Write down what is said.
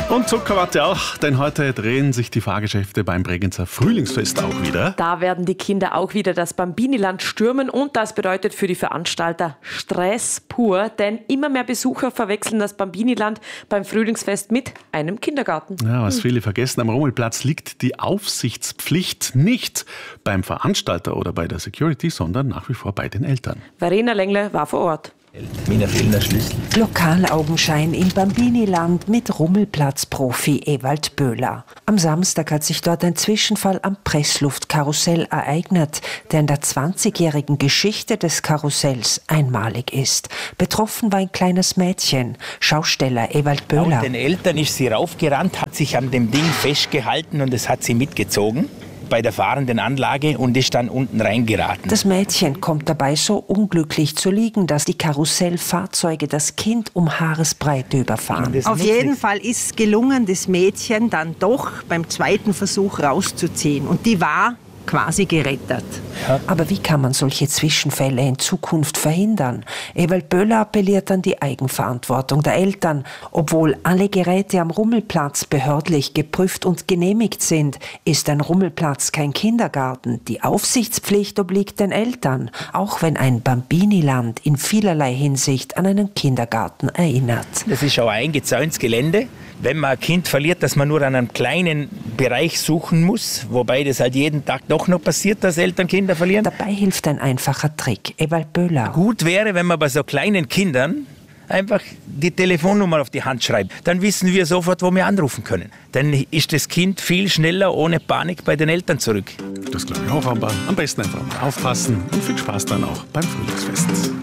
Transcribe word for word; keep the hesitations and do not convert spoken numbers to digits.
Und Zuckerwatte auch, denn heute drehen sich die Fahrgeschäfte beim Bregenzer Frühlingsfest auch wieder. Da werden die Kinder auch wieder das Bambiniland stürmen und das bedeutet für die Veranstalter Stress pur, denn immer mehr Besucher verwechseln das Bambiniland beim Frühlingsfest mit einem Kindergarten. Ja, was viele vergessen, am Rummelplatz liegt die Aufsichtspflicht nicht beim Veranstalter oder bei der Security, sondern nach wie vor bei den Eltern. Verena Lengle war vor Ort. Mir fehlen der Schlüssel. Lokalaugenschein im Bambiniland mit Rummelplatzprofi Ewald Böhler. Am Samstag hat sich dort ein Zwischenfall am Pressluftkarussell ereignet, der in der zwanzigjährigen Geschichte des Karussells einmalig ist. Betroffen war ein kleines Mädchen, Schausteller Ewald Böhler. Laut den Eltern ist sie raufgerannt, hat sich an dem Ding festgehalten und es hat sie mitgezogen bei der fahrenden Anlage und ist dann unten reingeraten. Das Mädchen kommt dabei so unglücklich zu liegen, dass die Karussellfahrzeuge das Kind um Haaresbreite überfahren. Auf jeden Fall ist es gelungen, das Mädchen dann doch beim zweiten Versuch rauszuziehen. Und die war quasi gerettet. Ja. Aber wie kann man solche Zwischenfälle in Zukunft verhindern? Ewald Böhler appelliert an die Eigenverantwortung der Eltern. Obwohl alle Geräte am Rummelplatz behördlich geprüft und genehmigt sind, ist ein Rummelplatz kein Kindergarten. Die Aufsichtspflicht obliegt den Eltern, auch wenn ein Bambiniland in vielerlei Hinsicht an einen Kindergarten erinnert. Das ist auch ein eingezäuntes Gelände. Wenn man ein Kind verliert, dass man nur an einem kleinen Bereich suchen muss, wobei das halt jeden Tag doch noch passiert, dass Eltern Kinder verlieren. Dabei hilft ein einfacher Trick. Ewald Böhler. Gut wäre, wenn man bei so kleinen Kindern einfach die Telefonnummer auf die Hand schreibt. Dann wissen wir sofort, wo wir anrufen können. Dann ist das Kind viel schneller ohne Panik bei den Eltern zurück. Das glaube ich auch, aber am besten einfach mal aufpassen und viel Spaß dann auch beim Frühlingsfest.